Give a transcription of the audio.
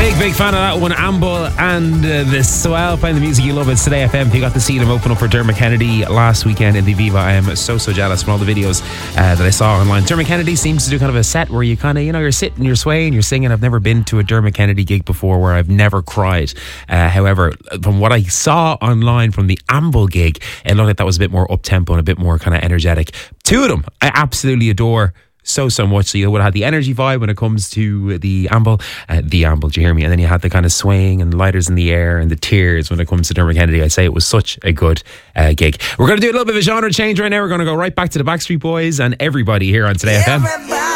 Big fan of that one. Amble and the Swell playing the music you love. It's Today FM. You got to see them open up for Dermot Kennedy last weekend in the Viva. I am so jealous from all the videos that I saw online. Dermot Kennedy seems to do kind of a set where you kind of, you're sitting, you're swaying, you're singing. I've never been to a Dermot Kennedy gig before where I've never cried. However, from what I saw online from the Amble gig, it looked like that was a bit more up-tempo and a bit more kind of energetic. Two of them I absolutely adore so much. So you would have the energy vibe when it comes to the Amble, do you hear me? And then you had the kind of swaying and lighters in the air and the tears when it comes to Dermot Kennedy. I'd say it was such a good gig. We're going to do a little bit of a genre change right now. We're going to go right back to the Backstreet Boys and everybody here on Today FM.